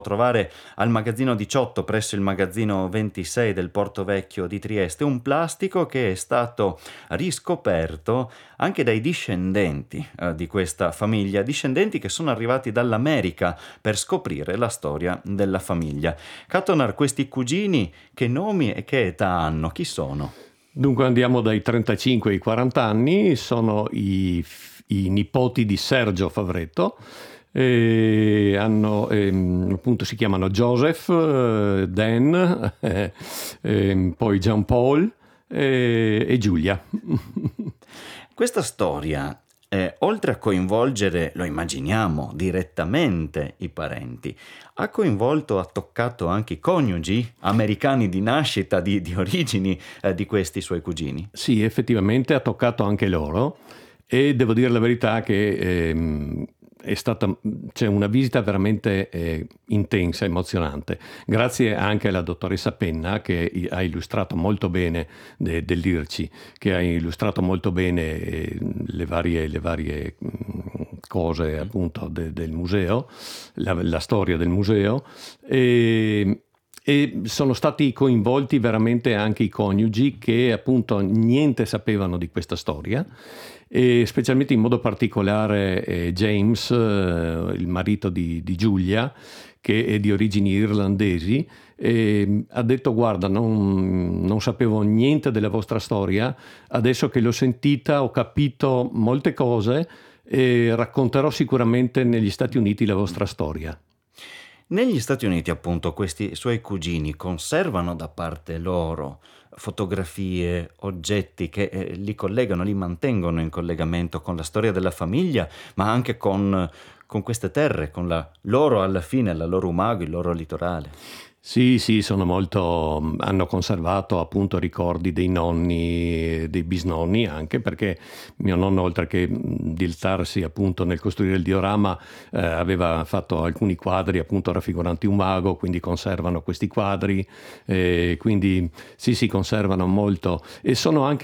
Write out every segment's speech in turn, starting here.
trovare al magazzino 18 presso il magazzino 26 del Porto Vecchio di Trieste, un plastico che è stato riscoperto anche dai discendenti di questa famiglia, discendenti che sono arrivati dall'America per scoprire la storia della famiglia. Catonar, questi cugini che nomi e che età hanno? Chi sono? Dunque andiamo dai 35 ai 40 anni, sono i nipoti di Sergio Favretto, e hanno, appunto si chiamano Joseph, Dan, poi Jean Paul e Giulia. Questa storia, oltre a coinvolgere, lo immaginiamo, direttamente i parenti, ha toccato anche i coniugi americani di nascita, di origini, di questi suoi cugini? Sì, effettivamente ha toccato anche loro e devo dire la verità che è stata, c'è una visita veramente intensa, emozionante. Grazie anche alla dottoressa Penna che ha illustrato molto bene dell'IRCI, che ha illustrato molto bene le varie cose appunto del museo, la storia del museo. E sono stati coinvolti veramente anche i coniugi che appunto niente sapevano di questa storia, e specialmente in modo particolare James, il marito di Giulia, che è di origini irlandesi, e ha detto: guarda, non sapevo niente della vostra storia, adesso che l'ho sentita ho capito molte cose e racconterò sicuramente negli Stati Uniti la vostra storia. Negli Stati Uniti, appunto, questi suoi cugini conservano da parte loro fotografie, oggetti che li collegano, li mantengono in collegamento con la storia della famiglia, ma anche con queste terre, con la loro, alla fine, la loro Umago, il loro litorale. Sì, sì, hanno conservato appunto ricordi dei nonni, dei bisnonni, anche perché mio nonno, oltre che diltarsi appunto nel costruire il diorama, aveva fatto alcuni quadri appunto raffiguranti un mago, quindi conservano questi quadri, quindi sì, si conservano molto e sono anche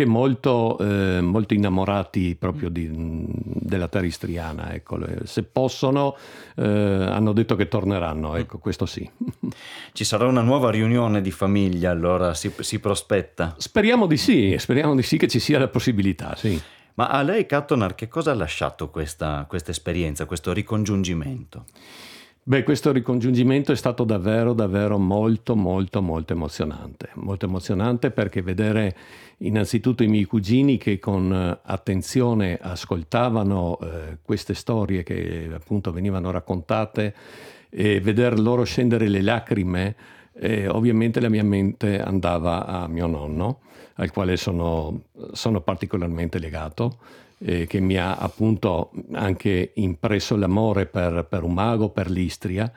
molto innamorati proprio della terra istriana, ecco. Se possono, hanno detto che torneranno, ecco, questo sì. Ci sarà una nuova riunione di famiglia, allora si prospetta. Speriamo di sì che ci sia la possibilità, sì. Ma a lei, Catonar, che cosa ha lasciato questa esperienza, questo ricongiungimento? Beh, questo ricongiungimento è stato davvero, davvero molto, molto, molto emozionante. Molto emozionante perché vedere innanzitutto i miei cugini che con attenzione ascoltavano queste storie che appunto venivano raccontate e veder loro scendere le lacrime, ovviamente la mia mente andava a mio nonno, al quale sono particolarmente legato, che mi ha appunto anche impresso l'amore per Umago, per l'Istria,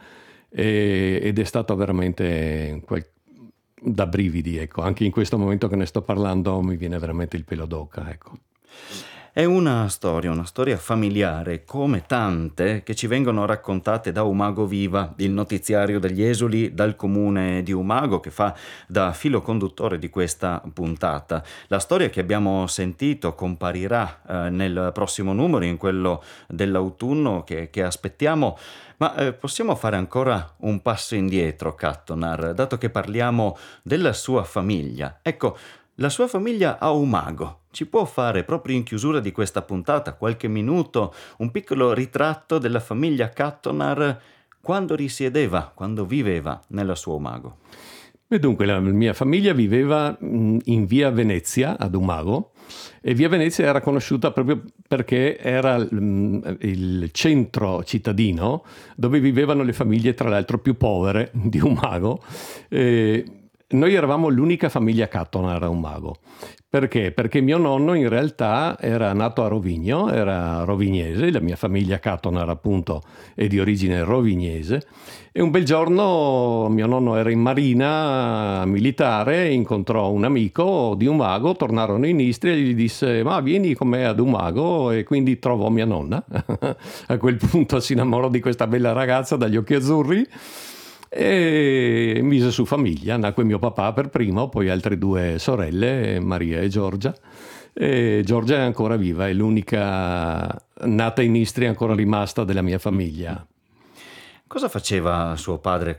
ed è stato veramente da brividi, ecco. Anche in questo momento che ne sto parlando mi viene veramente il pelo d'oca, ecco. È una storia familiare, come tante che ci vengono raccontate da Umago Viva, il notiziario degli esuli dal comune di Umago, che fa da filo conduttore di questa puntata. La storia che abbiamo sentito comparirà nel prossimo numero, in quello dell'autunno che aspettiamo. Ma possiamo fare ancora un passo indietro, Catonar, dato che parliamo della sua famiglia. Ecco, la sua famiglia a Umago. Ci può fare, proprio in chiusura di questa puntata, qualche minuto, un piccolo ritratto della famiglia Catonar quando risiedeva, quando viveva nella sua Umago? E dunque la mia famiglia viveva in via Venezia ad Umago, e via Venezia era conosciuta proprio perché era il centro cittadino dove vivevano le famiglie tra l'altro più povere di Umago. Noi eravamo l'unica famiglia Catonar a Umago. Perché? Perché mio nonno in realtà era nato a Rovigno, era rovignese, la mia famiglia Catonar appunto è di origine rovignese, e un bel giorno mio nonno era in marina militare, incontrò un amico di Umago, tornarono in Istria e gli disse: ma vieni con me ad Umago, e quindi trovò mia nonna. A quel punto si innamorò di questa bella ragazza dagli occhi azzurri e mise su famiglia. Nacque mio papà per primo, poi altre due sorelle, Maria e Giorgia. E Giorgia è ancora viva, è l'unica nata in Istria ancora rimasta della mia famiglia. Cosa faceva suo padre